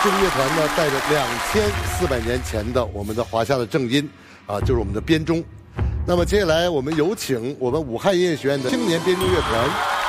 这个乐团呢，带着2400年前的我们的华夏的正音，就是我们的编钟。那么接下来我们有请我们武汉音乐学院的青年编钟乐团。